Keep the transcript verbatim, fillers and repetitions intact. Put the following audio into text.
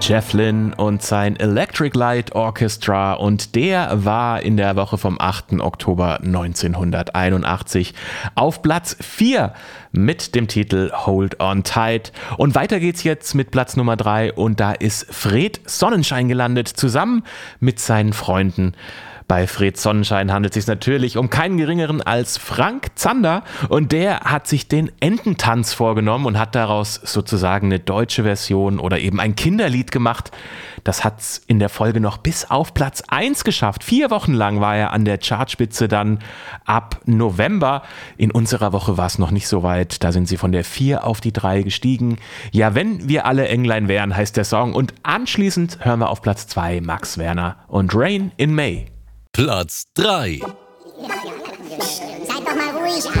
Jeff Lynne und sein Electric Light Orchestra, und der war in der Woche vom achten Oktober neunzehnhunderteinundachtzig auf Platz vier mit dem Titel Hold On Tight. Und weiter geht's jetzt mit Platz Nummer drei, und da ist Fred Sonnenschein gelandet, zusammen mit seinen Freunden. Bei Fred Sonnenschein handelt es sich natürlich um keinen geringeren als Frank Zander, und der hat sich den Ententanz vorgenommen und hat daraus sozusagen eine deutsche Version oder eben ein Kinderlied gemacht. Das hat es in der Folge noch bis auf Platz eins geschafft. Vier Wochen lang war er an der Chartspitze, dann ab November. In unserer Woche war es noch nicht so weit, da sind sie von der vier auf die drei gestiegen. Ja, wenn wir alle Englein wären, heißt der Song, und anschließend hören wir auf Platz zwei Max Werner und Rain in May. Platz drei. Seid doch mal ruhig.